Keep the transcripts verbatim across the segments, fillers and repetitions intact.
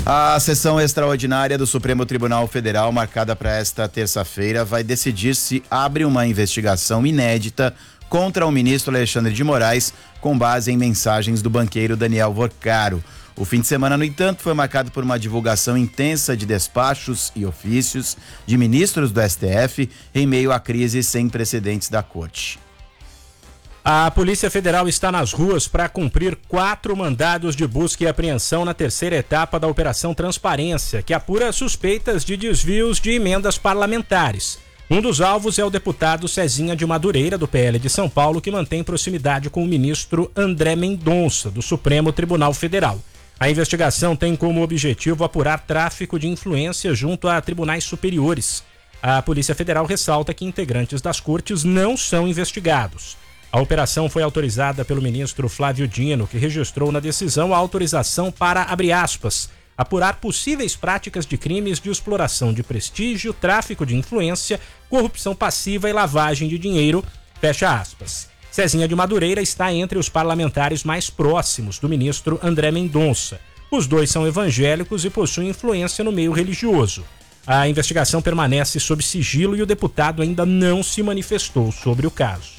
A sessão extraordinária do Supremo Tribunal Federal, marcada para esta terça-feira, vai decidir se abre uma investigação inédita contra o ministro Alexandre de Moraes, com base em mensagens do banqueiro Daniel Vorcaro. O fim de semana, no entanto, foi marcado por uma divulgação intensa de despachos e ofícios de ministros do S T F em meio à crise sem precedentes da Corte. A Polícia Federal está nas ruas para cumprir quatro mandados de busca e apreensão na terceira etapa da Operação Transparência, que apura suspeitas de desvios de emendas parlamentares. Um dos alvos é o deputado Cezinha de Madureira, do P L de São Paulo, que mantém proximidade com o ministro André Mendonça, do Supremo Tribunal Federal. A investigação tem como objetivo apurar tráfico de influência junto a tribunais superiores. A Polícia Federal ressalta que integrantes das cortes não são investigados. A operação foi autorizada pelo ministro Flávio Dino, que registrou na decisão a autorização para, abre aspas, apurar possíveis práticas de crimes de exploração de prestígio, tráfico de influência, corrupção passiva e lavagem de dinheiro, fecha aspas. Cezinha de Madureira está entre os parlamentares mais próximos do ministro André Mendonça. Os dois são evangélicos e possuem influência no meio religioso. A investigação permanece sob sigilo e o deputado ainda não se manifestou sobre o caso.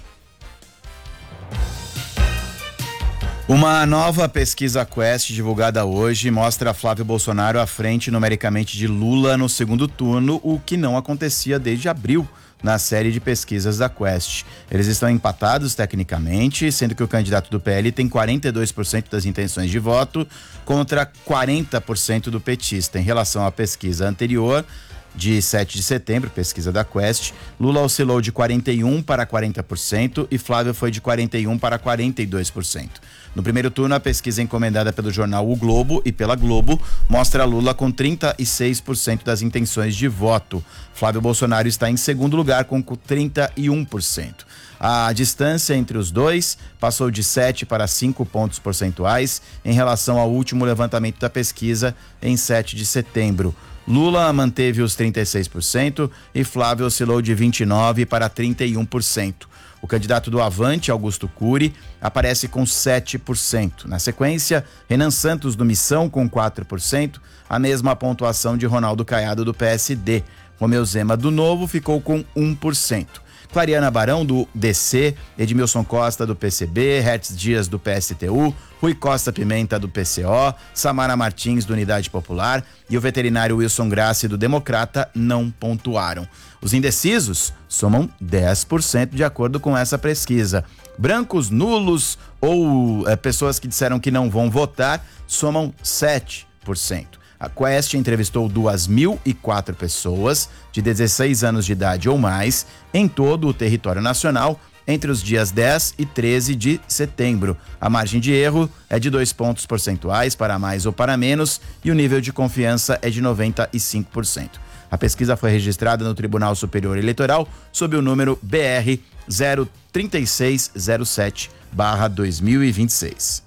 Uma nova pesquisa Quest divulgada hoje mostra Flávio Bolsonaro à frente numericamente de Lula no segundo turno, o que não acontecia desde abril na série de pesquisas da Quest. Eles estão empatados tecnicamente, sendo que o candidato do P L tem quarenta e dois por cento das intenções de voto contra quarenta por cento do petista. Em relação à pesquisa anterior, de sete de setembro, pesquisa da Quest, Lula oscilou de quarenta e um para quarenta por cento e Flávio foi de quarenta e um para quarenta e dois por cento. No primeiro turno, a pesquisa encomendada pelo jornal O Globo e pela Globo mostra Lula com trinta e seis por cento das intenções de voto. Flávio Bolsonaro está em segundo lugar com trinta e um por cento. A distância entre os dois passou de sete para cinco pontos percentuais em relação ao último levantamento da pesquisa em sete de setembro. Lula manteve os trinta e seis por cento e Flávio oscilou de vinte e nove por cento para trinta e um por cento. O candidato do Avante, Augusto Cury, aparece com sete por cento. Na sequência, Renan Santos do Missão com quatro por cento, a mesma pontuação de Ronaldo Caiado do P S D. Romeu Zema do Novo ficou com um por cento. Clariana Barão do D C, Edmilson Costa do P C B, Hertz Dias do P S T U, Rui Costa Pimenta do P C O, Samara Martins do Unidade Popular e o veterinário Wilson Grassi do Democrata não pontuaram. Os indecisos somam dez por cento de acordo com essa pesquisa. Brancos, nulos ou é, pessoas que disseram que não vão votar somam sete por cento. A Quest entrevistou duas mil e quatro pessoas de dezesseis anos de idade ou mais em todo o território nacional entre os dias dez e treze de setembro. A margem de erro é de dois pontos percentuais para mais ou para menos e o nível de confiança é de noventa e cinco por cento. A pesquisa foi registrada no Tribunal Superior Eleitoral sob o número B R zero três seis zero sete barra dois mil e vinte e seis.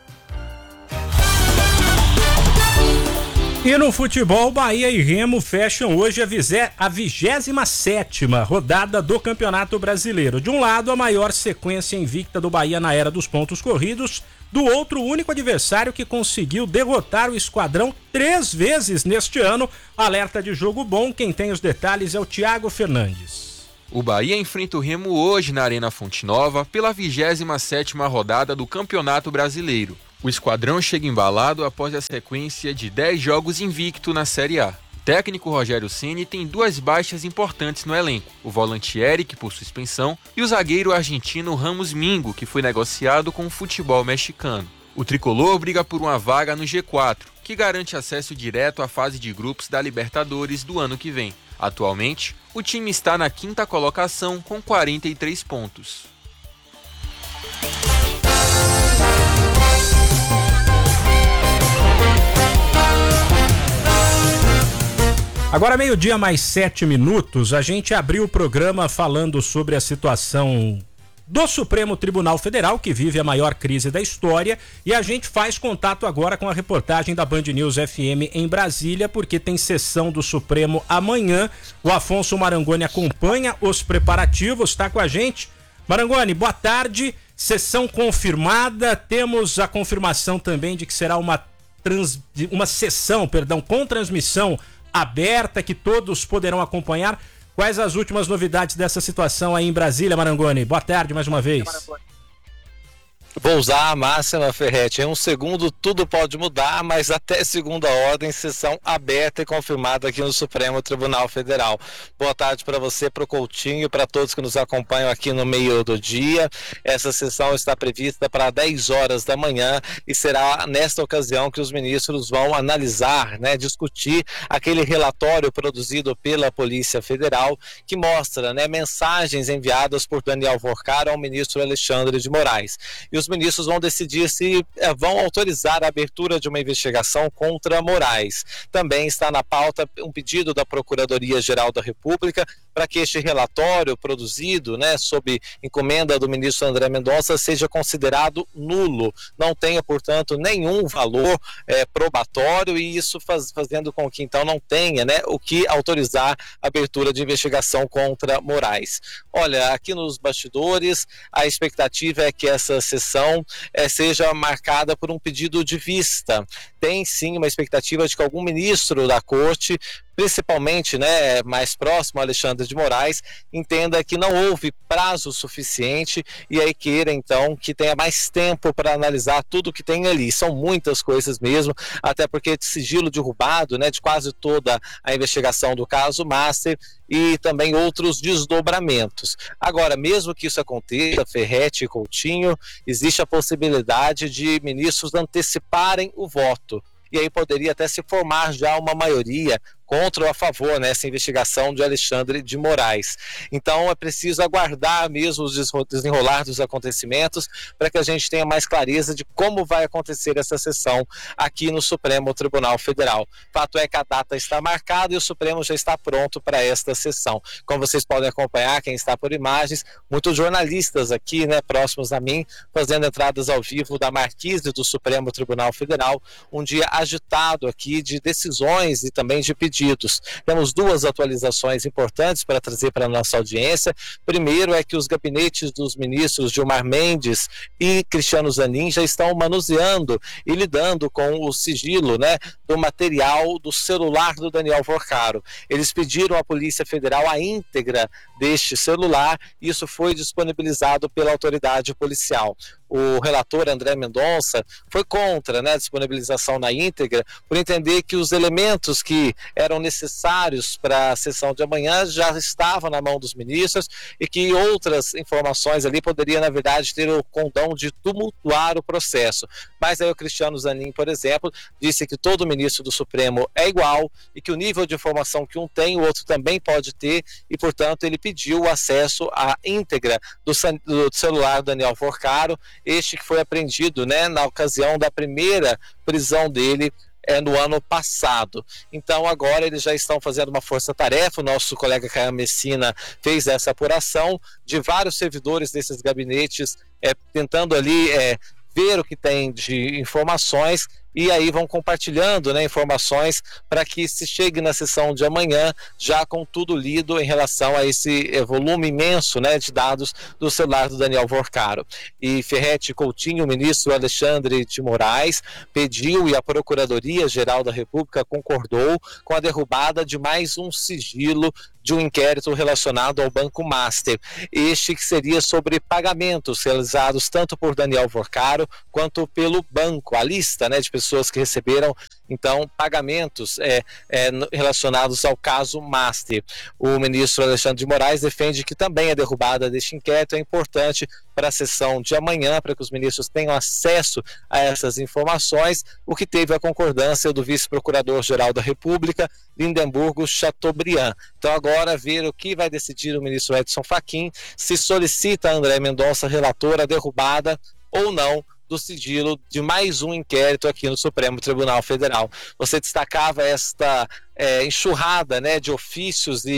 E no futebol, Bahia e Remo fecham hoje a vigésima sétima rodada do Campeonato Brasileiro. De um lado, a maior sequência invicta do Bahia na era dos pontos corridos. Do outro, o único adversário que conseguiu derrotar o Esquadrão três vezes neste ano. Alerta de jogo bom, quem tem os detalhes é o Thiago Fernandes. O Bahia enfrenta o Remo hoje na Arena Fonte Nova pela vigésima sétima rodada do Campeonato Brasileiro. O Esquadrão chega embalado após a sequência de dez jogos invicto na Série A. O técnico Rogério Ceni tem duas baixas importantes no elenco, o volante Eric, por suspensão, e o zagueiro argentino Ramos Mingo, que foi negociado com o futebol mexicano. O tricolor briga por uma vaga no G quatro, que garante acesso direto à fase de grupos da Libertadores do ano que vem. Atualmente, o time está na quinta colocação com quarenta e três pontos. Agora, meio-dia mais sete minutos, a gente abriu o programa falando sobre a situação do Supremo Tribunal Federal, que vive a maior crise da história, e a gente faz contato agora com a reportagem da Band News F M em Brasília, porque tem sessão do Supremo amanhã. O Afonso Marangoni acompanha os preparativos, está com a gente. Marangoni, boa tarde, sessão confirmada, temos a confirmação também de que será uma trans, uma sessão, perdão, com transmissão aberta que todos poderão acompanhar. Quais as últimas novidades dessa situação aí em Brasília, Marangoni? Boa tarde mais uma vez. Vou usar a máxima, Ferretti. Em um segundo tudo pode mudar, mas até segunda ordem, sessão aberta e confirmada aqui no Supremo Tribunal Federal. Boa tarde para você, para o Coutinho e para todos que nos acompanham aqui no meio do dia. Essa sessão está prevista para dez horas da manhã e será nesta ocasião que os ministros vão analisar, né, discutir aquele relatório produzido pela Polícia Federal que mostra, né, mensagens enviadas por Daniel Workar ao ministro Alexandre de Moraes. E os ministros vão decidir se eh, vão autorizar a abertura de uma investigação contra Moraes. Também está na pauta um pedido da Procuradoria-Geral da República para que este relatório produzido, né, sob encomenda do ministro André Mendonça seja considerado nulo, não tenha, portanto, nenhum valor eh, probatório e isso faz, fazendo com que então não tenha, né, o que autorizar a abertura de investigação contra Moraes. Olha, aqui nos bastidores a expectativa é que essa sessão eh, seja marcada por um pedido de vista. Tem sim uma expectativa de que algum ministro da corte, principalmente, né, mais próximo a Alexandre de Moraes, entenda que não houve prazo suficiente e aí queira então que tenha mais tempo para analisar tudo que tem ali. São muitas coisas mesmo, até porque de sigilo derrubado, né, de quase toda a investigação do caso Master e também outros desdobramentos. Agora, mesmo que isso aconteça, Ferretti e Coutinho, existe a possibilidade de ministros anteciparem o voto. E aí poderia até se formar já uma maioria contra ou a favor nessa investigação de Alexandre de Moraes. Então é preciso aguardar mesmo o desenrolar dos acontecimentos para que a gente tenha mais clareza de como vai acontecer essa sessão aqui no Supremo Tribunal Federal. Fato é que a data está marcada e o Supremo já está pronto para esta sessão. Como vocês podem acompanhar, quem está por imagens, muitos jornalistas aqui, né, próximos a mim, fazendo entradas ao vivo da marquise do Supremo Tribunal Federal, um dia agitado aqui de decisões e também de pedidos. Temos duas atualizações importantes para trazer para a nossa audiência. Primeiro é que os gabinetes dos ministros Gilmar Mendes e Cristiano Zanin já estão manuseando e lidando com o sigilo, né, do material do celular do Daniel Workar. Eles pediram à Polícia Federal a íntegra deste celular e isso foi disponibilizado pela autoridade policial. O relator André Mendonça foi contra, né, a disponibilização na íntegra, por entender que os elementos que eram necessários para a sessão de amanhã já estavam na mão dos ministros e que outras informações ali poderiam, na verdade, ter o condão de tumultuar o processo. Mas aí o Cristiano Zanin, por exemplo, disse que todo ministro do Supremo é igual e que o nível de informação que um tem, o outro também pode ter e, portanto, ele pediu o acesso à íntegra do, do celular do Daniel Workar, este que foi apreendido, né, na ocasião da primeira prisão dele é, no ano passado. Então agora eles já estão fazendo uma força-tarefa, o nosso colega Caio Messina fez essa apuração de vários servidores desses gabinetes, é, tentando ali é, ver o que tem de informações e aí vão compartilhando, né, informações para que se chegue na sessão de amanhã já com tudo lido em relação a esse volume imenso, né, de dados do celular do Daniel Workar. E Ferretti Coutinho, o ministro Alexandre de Moraes, pediu e a Procuradoria-Geral da República concordou com a derrubada de mais um sigilo de um inquérito relacionado ao Banco Master. Este que seria sobre pagamentos realizados tanto por Daniel Workar quanto pelo banco, a lista, né, de pessoas que receberam então pagamentos é, é, relacionados ao caso Master. O ministro Alexandre de Moraes defende que também a derrubada deste inquérito é importante para a sessão de amanhã, para que os ministros tenham acesso a essas informações, o que teve a concordância do vice-procurador-geral da República, Lindenburgo Chateaubriand. Então agora ver o que vai decidir o ministro Edson Fachin, se solicita a André Mendonça, relator, a derrubada ou não do sigilo de mais um inquérito aqui no Supremo Tribunal Federal. Você destacava esta é, enxurrada, né, de ofícios e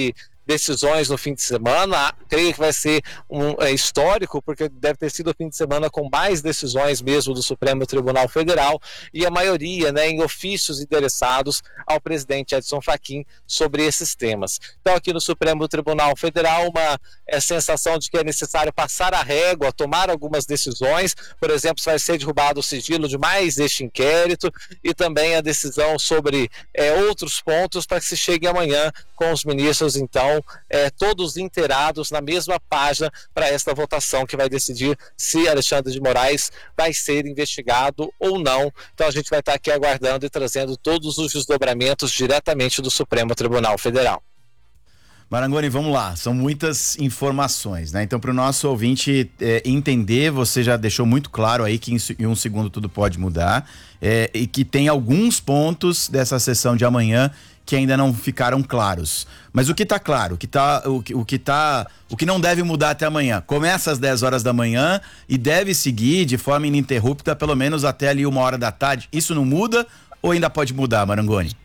decisões no fim de semana. Creio que vai ser um é, histórico, porque deve ter sido o fim de semana com mais decisões mesmo do Supremo Tribunal Federal, e a maioria, né, em ofícios endereçados ao presidente Edson Fachin sobre esses temas. Então, aqui no Supremo Tribunal Federal, uma é, sensação de que é necessário passar a régua, tomar algumas decisões, por exemplo, se vai ser derrubado o sigilo de mais este inquérito, e também a decisão sobre é, outros pontos para que se chegue amanhã com os ministros, então, é, todos inteirados na mesma página para esta votação que vai decidir se Alexandre de Moraes vai ser investigado ou não. Então a gente vai estar aqui aguardando e trazendo todos os desdobramentos diretamente do Supremo Tribunal Federal. Marangoni, vamos lá, são muitas informações, né? Então, para o nosso ouvinte é, entender, você já deixou muito claro aí que em, em um segundo tudo pode mudar, é, e que tem alguns pontos dessa sessão de amanhã que ainda não ficaram claros. Mas o que está claro, o que, tá, o, que, o, que tá, o que não deve mudar até amanhã, começa às dez horas da manhã e deve seguir de forma ininterrupta pelo menos até ali uma hora da tarde. Isso não muda ou ainda pode mudar, Marangoni?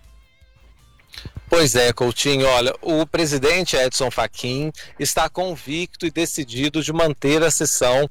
Pois é, Coutinho, olha, o presidente Edson Fachin está convicto e decidido de manter a sessão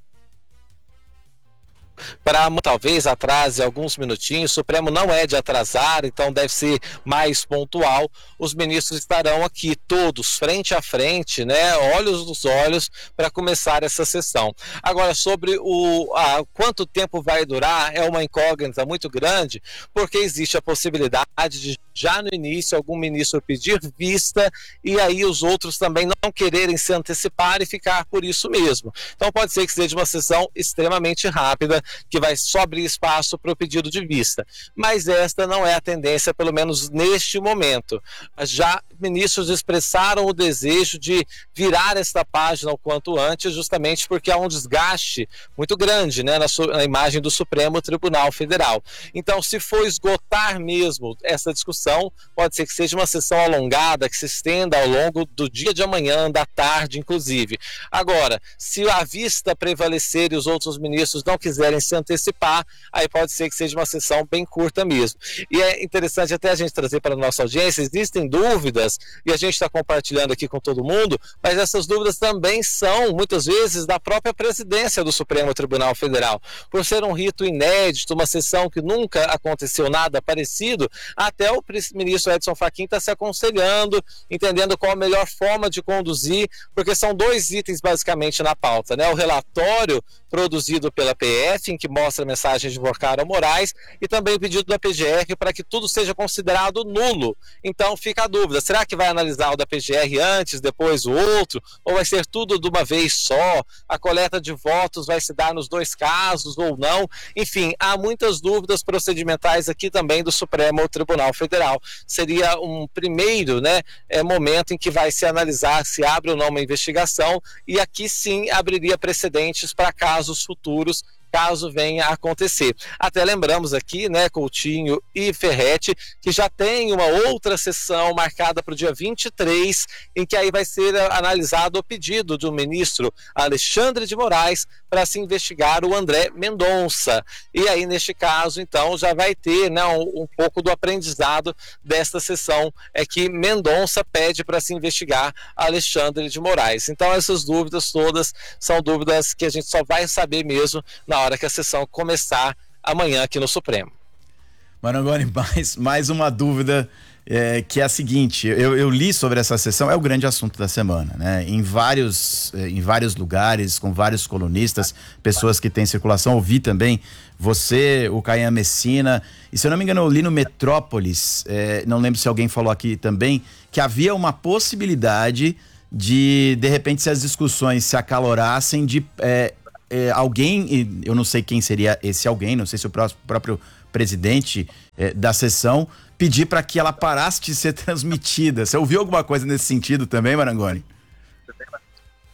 para talvez atrase alguns minutinhos. O Supremo não é de atrasar, então deve ser mais pontual. Os ministros estarão aqui todos frente a frente, né, olhos nos olhos, para começar essa sessão. Agora, sobre o a, quanto tempo vai durar, é uma incógnita muito grande, porque existe a possibilidade de já no início algum ministro pedir vista e aí os outros também não quererem se antecipar e ficar por isso mesmo. Então pode ser que seja uma sessão extremamente rápida, que vai só abrir espaço para o pedido de vista. Mas esta não é a tendência, pelo menos neste momento. Já ministros expressaram o desejo de virar esta página o quanto antes, justamente porque há um desgaste muito grande, né, na, na imagem do Supremo Tribunal Federal. Então, se for esgotar mesmo essa discussão, pode ser que seja uma sessão alongada, que se estenda ao longo do dia de amanhã, da tarde, inclusive. Agora, se a vista prevalecer e os outros ministros não quiserem se antecipar, aí pode ser que seja uma sessão bem curta mesmo. E é interessante até a gente trazer para a nossa audiência, existem dúvidas, e a gente está compartilhando aqui com todo mundo, mas essas dúvidas também são, muitas vezes, da própria presidência do Supremo Tribunal Federal. Por ser um rito inédito, uma sessão que nunca aconteceu nada parecido, até o ministro Edson Fachin está se aconselhando, entendendo qual a melhor forma de conduzir, porque são dois itens basicamente na pauta, né? O relatório produzido pela P F, em que mostra a mensagem de Worcar ao Moraes, e também o pedido da P G R para que tudo seja considerado nulo. Então fica a dúvida, será que vai analisar o da P G R antes, depois o outro, ou vai ser tudo de uma vez só? A coleta de votos vai se dar nos dois casos ou não? Enfim, há muitas dúvidas procedimentais aqui também do Supremo Tribunal Federal. Seria um primeiro, né, é, momento em que vai se analisar se abre ou não uma investigação, e aqui sim abriria precedentes para casos futuros, caso venha a acontecer. Até lembramos aqui, né, Coutinho e Ferretti, que já tem uma outra sessão marcada para o dia vinte e três, em que aí vai ser analisado o pedido do ministro Alexandre de Moraes para se investigar o André Mendonça. E aí, neste caso, então, já vai ter, né, um, um pouco do aprendizado desta sessão, é que Mendonça pede para se investigar Alexandre de Moraes. Então, essas dúvidas todas são dúvidas que a gente só vai saber mesmo na hora que a sessão começar amanhã aqui no Supremo. Marangoni, mais, mais uma dúvida é, que é a seguinte, eu, eu li sobre essa sessão, é o grande assunto da semana, né? Em vários, em vários lugares, com vários colunistas, pessoas que têm circulação, ouvi também você, o Caian Messina, e se eu não me engano eu li no Metrópolis, é, não lembro se alguém falou aqui também, que havia uma possibilidade de, de repente, se as discussões se acalorassem, de é, é, alguém, eu não sei quem seria esse alguém, não sei se o próximo, próprio presidente é, da sessão, pedir para que ela parasse de ser transmitida. Você ouviu alguma coisa nesse sentido também, Marangoni?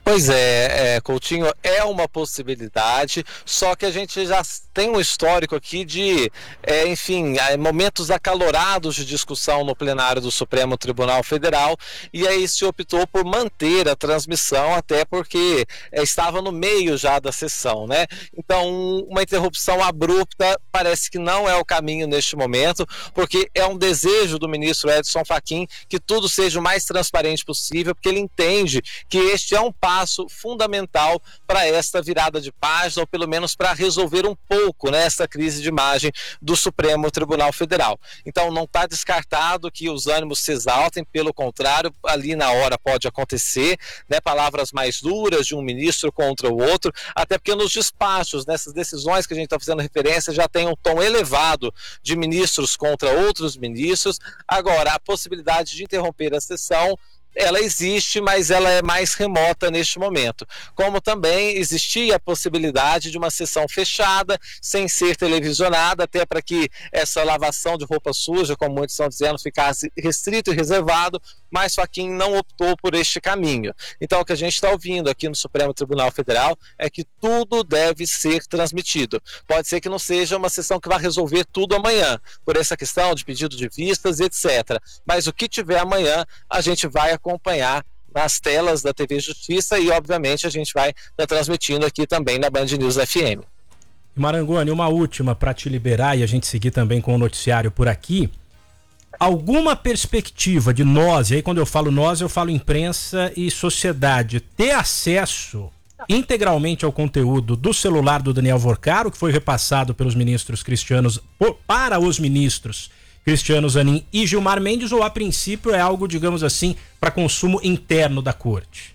Pois é, é, Coutinho, é uma possibilidade, só que a gente já tem um histórico aqui de, é, enfim, momentos acalorados de discussão no plenário do Supremo Tribunal Federal, e aí se optou por manter a transmissão, até porque é, estava no meio já da sessão, né? Então, uma interrupção abrupta parece que não é o caminho neste momento, porque é um desejo do ministro Edson Fachin que tudo seja o mais transparente possível, porque ele entende que este é um passo fundamental para esta virada de página, ou pelo menos para resolver um pouco, né, essa crise de imagem do Supremo Tribunal Federal. Então não está descartado que os ânimos se exaltem, pelo contrário, ali na hora pode acontecer, né, palavras mais duras de um ministro contra o outro, até porque nos despachos, nessas decisões que a gente está fazendo referência, já tem um tom elevado de ministros contra outros ministros. Agora, a possibilidade de interromper a sessão, ela existe, mas ela é mais remota neste momento. Como também existia a possibilidade de uma sessão fechada, sem ser televisionada, até para que essa lavação de roupa suja, como muitos estão dizendo, ficasse restrito e reservado, mas Fachin não optou por este caminho. Então o que a gente está ouvindo aqui no Supremo Tribunal Federal é que tudo deve ser transmitido. Pode ser que não seja uma sessão que vai resolver tudo amanhã, por essa questão de pedido de vistas, etcétera. Mas o que tiver amanhã, a gente vai acompanhar nas telas da T V Justiça e, obviamente, a gente vai estar transmitindo aqui também na Band News F M. Marangoni, uma última para te liberar e a gente seguir também com o noticiário por aqui. Alguma perspectiva de nós, e aí quando eu falo nós, eu falo imprensa e sociedade, ter acesso integralmente ao conteúdo do celular do Daniel Vorcaro, que foi repassado pelos ministros cristianos, para os ministros Cristiano Zanin e Gilmar Mendes, ou a princípio é algo, digamos assim, para consumo interno da corte?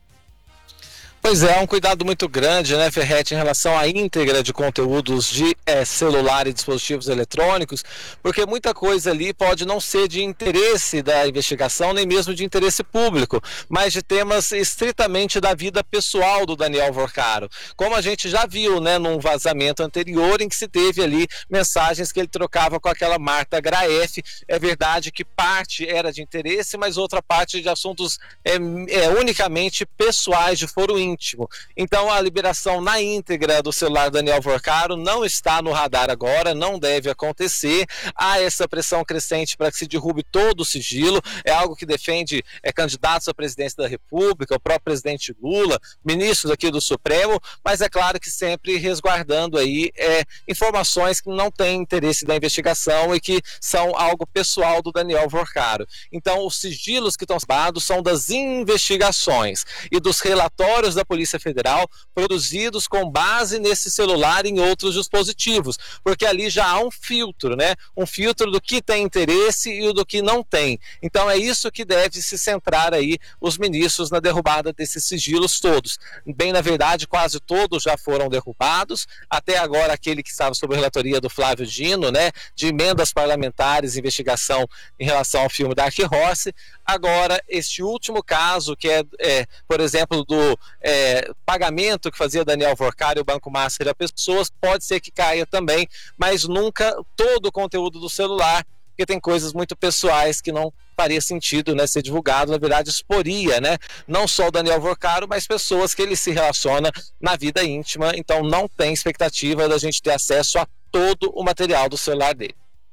Pois é, um cuidado muito grande, né, Ferretti, em relação à íntegra de conteúdos de é, celular e dispositivos eletrônicos, porque muita coisa ali pode não ser de interesse da investigação, nem mesmo de interesse público, mas de temas estritamente da vida pessoal do Daniel Vorcaro. Como a gente já viu, né, num vazamento anterior, em que se teve ali mensagens que ele trocava com aquela Marta Graef. É verdade que parte era de interesse, mas outra parte de assuntos é, é unicamente pessoais, de foro íntimo. Então a liberação na íntegra do celular Daniel Vorcaro não está no radar agora, não deve acontecer. Há essa pressão crescente para que se derrube todo o sigilo, é algo que defende é, candidatos à presidência da República, o próprio presidente Lula, ministros aqui do Supremo, mas é claro que sempre resguardando aí é, informações que não têm interesse da investigação e que são algo pessoal do Daniel Vorcaro. Então os sigilos que estão dados são das investigações e dos relatórios da Polícia Federal produzidos com base nesse celular e em outros dispositivos, porque ali já há um filtro, né? Um filtro do que tem interesse e do que não tem. Então é isso que deve se centrar aí os ministros na derrubada desses sigilos todos. Bem, na verdade, quase todos já foram derrubados, até agora aquele que estava sob a relatoria do Flávio Dino, né? De emendas parlamentares, investigação em relação ao filme Dark Horse. Agora, este último caso, que é, é por exemplo, do é, pagamento que fazia Daniel Vorcaro e o Banco Master a pessoas, pode ser que caia também, mas nunca todo o conteúdo do celular, porque tem coisas muito pessoais que não faria sentido, né, ser divulgado, na verdade exporia, né, não só o Daniel Vorcaro, mas pessoas que ele se relaciona na vida íntima. Então não tem expectativa da gente ter acesso a todo o material do celular dele.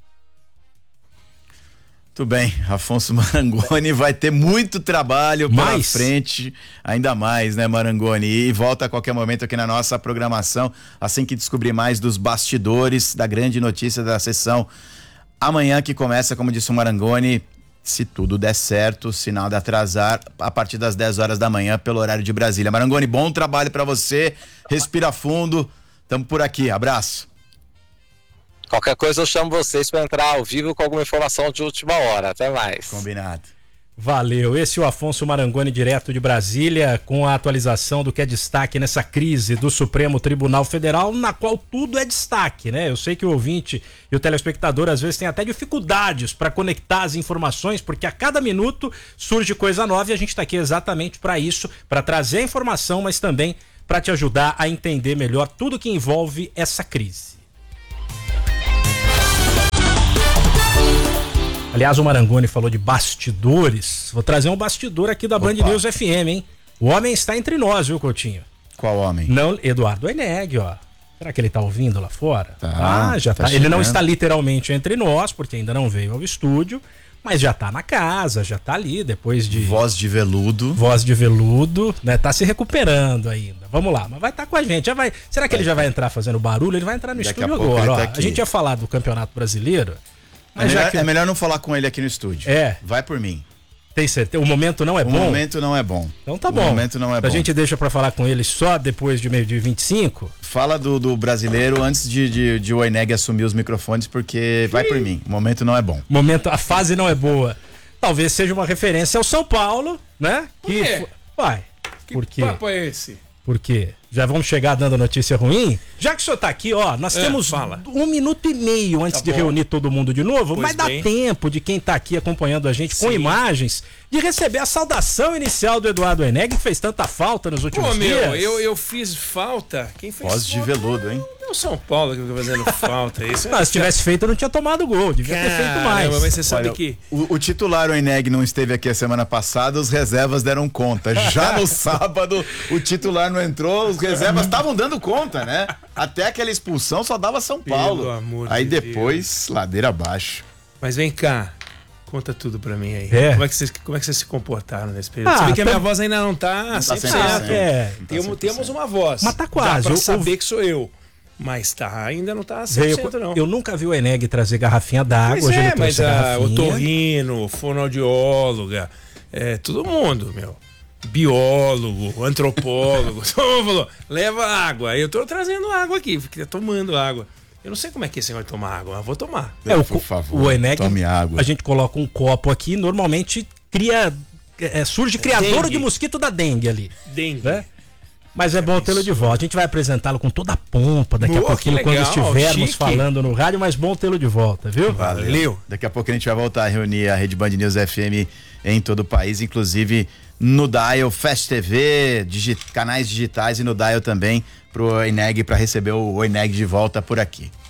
Muito bem, Afonso Marangoni vai ter muito trabalho pela mais? frente, ainda mais, né, Marangoni? E volta a qualquer momento aqui na nossa programação, assim que descobrir mais dos bastidores da grande notícia da sessão amanhã, que começa, como disse o Marangoni, se tudo der certo, se nada atrasar, a partir das dez horas da manhã, pelo horário de Brasília. Marangoni, bom trabalho para você, respira fundo, tamo por aqui, abraço. Qualquer coisa eu chamo vocês para entrar ao vivo com alguma informação de última hora. Até mais. Combinado. Valeu. Esse é o Afonso Marangoni, direto de Brasília, com a atualização do que é destaque nessa crise do Supremo Tribunal Federal, na qual tudo é destaque, né? Eu sei que o ouvinte e o telespectador às vezes tem até dificuldades para conectar as informações, porque a cada minuto surge coisa nova e a gente está aqui exatamente para isso, para trazer a informação, mas também para te ajudar a entender melhor tudo que envolve essa crise. Aliás, o Marangoni falou de bastidores. Vou trazer um bastidor aqui da Band News F M, hein? O homem está entre nós, viu, Coutinho? Qual homem? Não, Eduardo Oeneg, ó. Será que ele tá ouvindo lá fora? Tá, ah, já tá tá. Ele não chegando. está literalmente entre nós, porque ainda não veio ao estúdio, mas já tá na casa, já tá ali, depois de... Voz de veludo. Voz de veludo, né? Tá se recuperando ainda. Vamos lá, mas vai estar tá com a gente. Já vai... Será que ele já vai entrar fazendo barulho? Ele vai entrar no Daqui a estúdio pouco agora. ele Ó, tá a aqui. gente ia falar do Campeonato Brasileiro, É mas já melhor, que... é melhor não falar com ele aqui no estúdio. É. Vai por mim. Tem certeza? O momento não é O bom? momento não é bom. Então tá o bom. O momento não é bom. A gente deixa pra falar com ele só depois de meio de vinte e cinco? Fala do, do brasileiro antes de, de, de o Oeneg assumir os microfones, porque vai por mim. O momento não é bom. Momento, a fase não é boa. Talvez seja uma referência ao São Paulo, né? Por quê? Vai. Que Por quê? papo é esse? Por quê? Já vamos chegar dando notícia ruim? Já que o senhor tá aqui, ó, nós É, temos fala. um minuto e meio antes Tá de bom. reunir todo mundo de novo, Pois mas dá bem. tempo de quem tá aqui acompanhando a gente com Sim. imagens de receber a saudação inicial do Eduardo Oeneg, que fez tanta falta nos últimos Pô, meu, dias. eu, eu fiz falta. Quem fez Voz de falta? veludo, hein? É o São Paulo que fica fazendo falta. Isso é... Mas se tivesse feito, eu não tinha tomado gol, devia ter feito mais. Caramba, mas você sabe Olha, que... o, o titular Oeneg não esteve aqui a semana passada, os reservas deram conta. Já no sábado, o titular não entrou, os reservas estavam dando conta, né? Até aquela expulsão só dava São Paulo. Pelo amor Aí de depois, ladeira abaixo. Mas vem cá, conta tudo pra mim aí. É. Como, é que vocês, como é que vocês se comportaram nesse período? Ah, Você vê que a tá- minha voz ainda não tá cem por cento. cem por cento. É, Temos, temos uma voz. Mas tá quase. Dá pra Eu- saber eu- que sou eu. Mas tá, ainda não tá cem veio, por cento não. eu nunca vi o Eneg trazer garrafinha d'água, Pois hoje ele é, trouxe mas a a, garrafinha. o torrino, fonoaudióloga, é, todo mundo, meu. Biólogo, antropólogo, todo mundo falou, leva água. Eu tô trazendo água aqui, fiquei tomando água. Eu não sei como é que esse negócio de tomar água, mas vou tomar. É, o, Por favor, o Eneg, tome água. a gente coloca um copo aqui, normalmente cria, é, surge criador Dengue. de mosquito da dengue ali, Dengue. né? Mas é bom tê-lo de volta. A gente vai apresentá-lo com toda a pompa daqui a Boa, pouquinho, que quando legal, estivermos chique. falando no rádio, mas bom tê-lo de volta, viu? Valeu. Daqui a pouco a gente vai voltar a reunir a Rede Band News F M em todo o país, inclusive no Dial, Fast T V, digi- canais digitais e no Dial também, pro Oeneg, para receber o Oeneg de volta por aqui.